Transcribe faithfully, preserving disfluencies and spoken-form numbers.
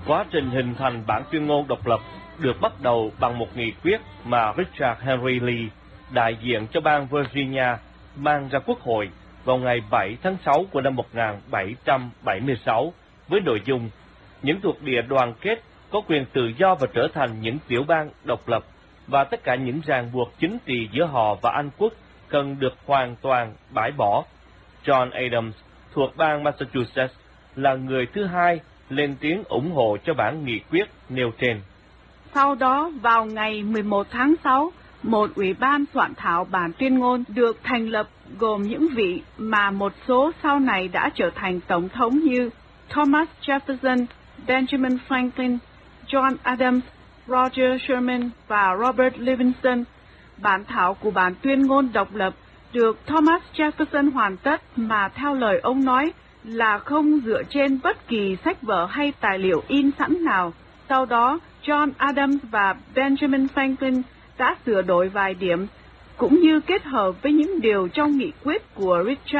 Quá trình hình thành bản tuyên ngôn độc lập được bắt đầu bằng một nghị quyết mà Richard Henry Lee, đại diện cho bang Virginia, mang ra Quốc hội vào ngày bảy tháng sáu của năm một nghìn bảy trăm bảy mươi sáu với nội dung những thuộc địa đoàn kết có quyền tự do và trở thành những tiểu bang độc lập, và tất cả những ràng buộc chính trị giữa họ và Anh quốc cần được hoàn toàn bãi bỏ. John Adams thuộc bang Massachusetts là người thứ hai lên tiếng ủng hộ cho bản nghị quyết nêu trên. Sau đó, vào ngày mười một tháng sáu, một ủy ban soạn thảo bản tuyên ngôn được thành lập gồm những vị mà một số sau này đã trở thành tổng thống như Thomas Jefferson, Benjamin Franklin, John Adams, Roger Sherman và Robert Livingston. Bản thảo của bản tuyên ngôn độc lập được Thomas Jefferson hoàn tất mà theo lời ông nói là không dựa trên bất kỳ sách vở hay tài liệu in sẵn nào. Sau đó, John Adams và Benjamin Franklin đã sửa đổi vài điểm, cũng như kết hợp với những điều trong nghị quyết của Richard